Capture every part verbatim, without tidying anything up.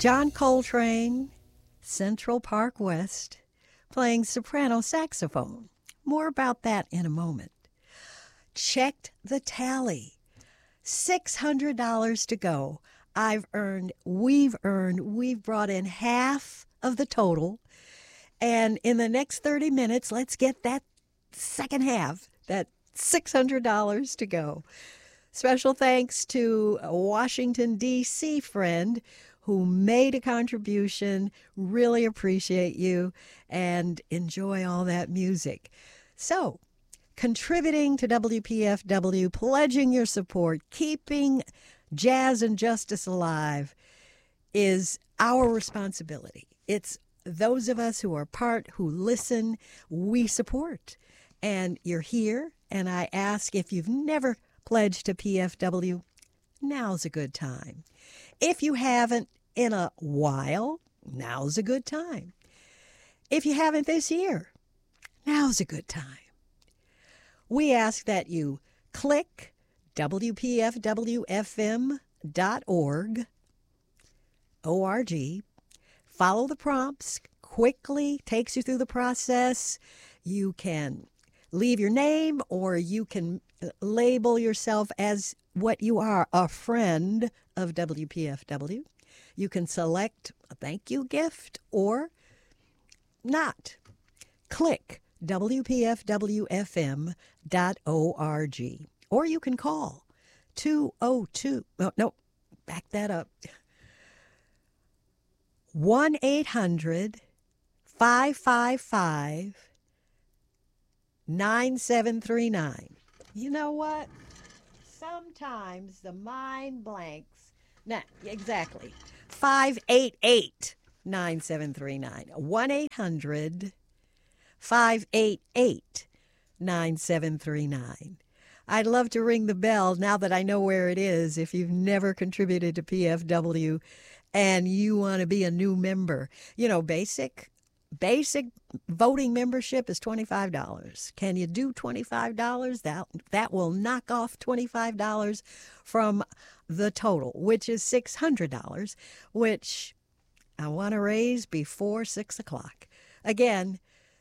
John Coltrane, Central Park West, playing soprano saxophone. More about that in a moment. Checked the tally. six hundred dollars to go. I've earned, we've earned, we've brought in half of the total. And in the next thirty minutes, let's get that second half, that six hundred dollars to go. Special thanks to a Washington, D C friend who made a contribution. Really appreciate you and enjoy all that music. So, contributing to W P F W, pledging your support, keeping jazz and justice alive is our responsibility. It's those of us who are part, who listen, we support. And you're here, and I ask, if you've never pledged to P F W, now's a good time. If you haven't in a while, now's a good time. If you haven't this year, now's a good time. We ask that you click W P F W F M dot org, O R G, follow the prompts, quickly takes you through the process. You can leave your name, or you can label yourself as what you are, a friend of W P F W. You can select a thank you gift or not. Click W P F W F M dot org. Or you can call two oh two, no, no, back that up, one eight hundred five five five nine seven three nine. You know what? Sometimes the mind blanks. Nah, exactly. five eight eight nine seven three nine. one eight hundred five eight eight nine seven three nine. I'd love to ring the bell now that I know where it is if you've never contributed to P F W and you want to be a new member. You know, basic basic voting membership is twenty-five dollars. Can you do twenty-five dollars? That, that will knock off twenty-five dollars from the total, which is six hundred dollars, which I want to raise before six o'clock. Again,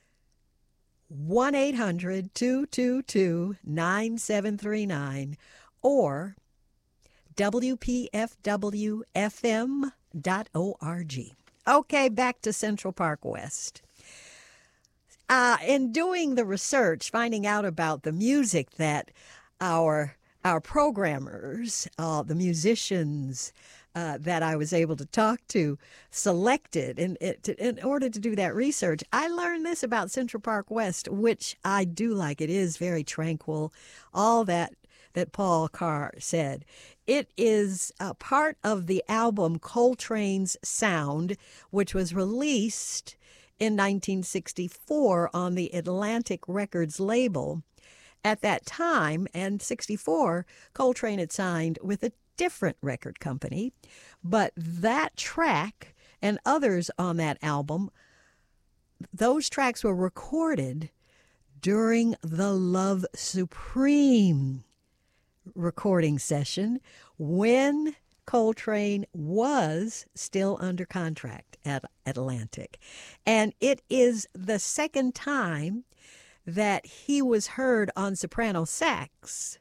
one eight hundred two two two nine seven three nine or W P F W F M dot org. Okay, back to Central Park West. Uh, in doing the research, finding out about the music that our our programmers, uh, the musicians uh, that I was able to talk to, selected in, in order to do that research, I learned this about Central Park West, which I do like. It is very tranquil, all that that Paul Carr said. It is a part of the album Coltrane's Sound, which was released in nineteen sixty-four on the Atlantic Records label. At that time, and sixty-four, Coltrane had signed with a different record company, but that track and others on that album, those tracks were recorded during the Love Supreme recording session when Coltrane was still under contract at Atlantic. And it is the second time that he was heard on soprano sax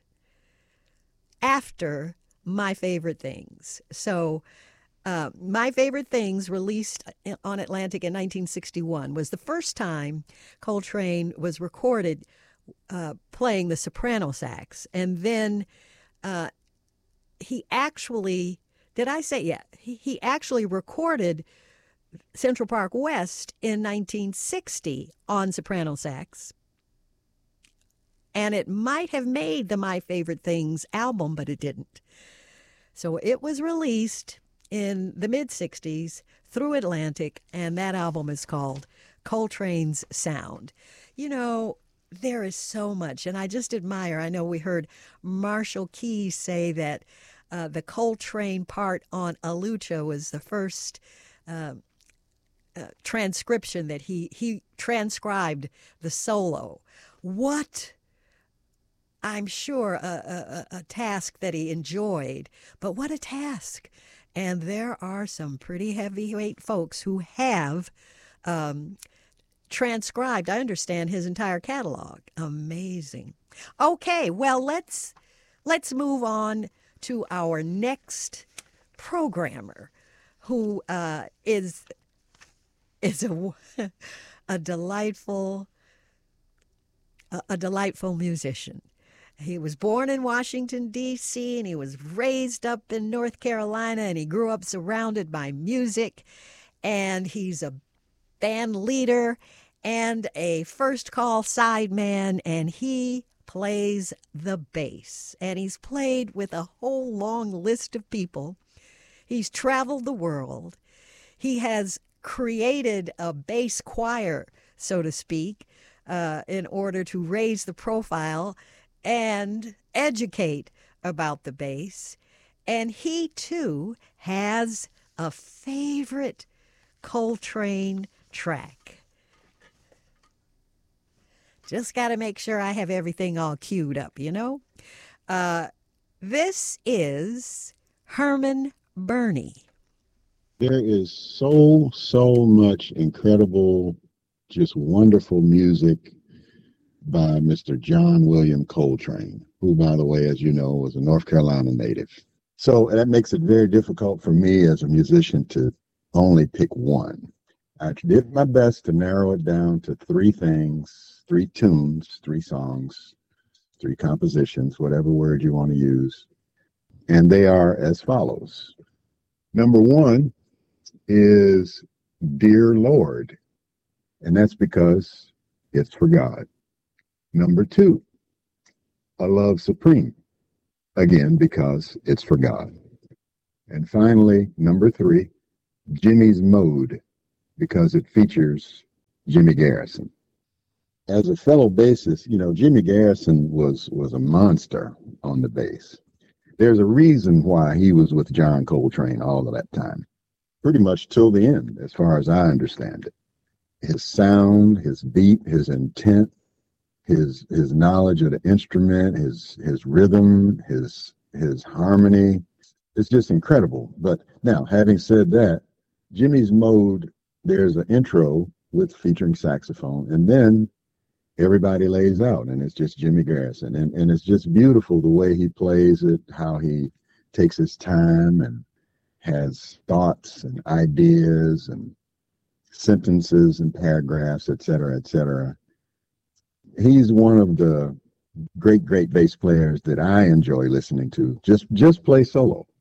after My Favorite Things. So uh, My Favorite Things, released on Atlantic in nineteen sixty-one, was the first time Coltrane was recorded uh, playing the soprano sax. And then uh, he actually, did I say, yeah, he, he actually recorded Central Park West in nineteen sixty on soprano sax. And it might have made the My Favorite Things album, but it didn't. So it was released in the mid-sixties through Atlantic, and that album is called Coltrane's Sound. You know, there is so much, and I just admire, I know we heard Marshall Keys say that uh, the Coltrane part on Alucha was the first uh, uh, transcription that he, he transcribed the solo. What... I'm sure a, a, a task that he enjoyed, but what a task. And there are some pretty heavyweight folks who have um, transcribed, I understand, his entire catalog. Amazing. Okay, well, let's let's move on to our next programmer, who uh, is is a a delightful a, a delightful musician. He was born in Washington, D C, and he was raised up in North Carolina, and he grew up surrounded by music. And he's a band leader and a first call sideman, and he plays the bass. And he's played with a whole long list of people. He's traveled the world. He has created a bass choir, so to speak, uh, in order to raise the profile and educate about the bass. And he, too, has a favorite Coltrane track. Just got to make sure I have everything all queued up, you know? Uh, this is Herman Burney. There is so, so much incredible, just wonderful music by Mister John William Coltrane, who, by the way, as you know, was a North Carolina native. So that makes it very difficult for me as a musician to only pick one. I did my best to narrow it down to three things, three tunes, three songs, three compositions, whatever word you want to use. And they are as follows. Number one is Dear Lord, and that's because it's for God. Number two, A Love Supreme, again, because it's for God. And finally, number three, Jimmy's Mode, because it features Jimmy Garrison. As a fellow bassist, you know, Jimmy Garrison was, was a monster on the bass. There's a reason why he was with John Coltrane all of that time, pretty much till the end, as far as I understand it. His sound, his beat, his intent, his his knowledge of the instrument, his his rhythm, his his harmony, it's just incredible. But now, having said that, Jimmy's Mode, there's an intro with featuring saxophone, and then everybody lays out, and it's just Jimmy Garrison, and and it's just beautiful the way he plays it, how he takes his time and has thoughts and ideas and sentences and paragraphs, et cetera, et cetera. He's one of the great, great bass players that I enjoy listening to. Just, just play solo.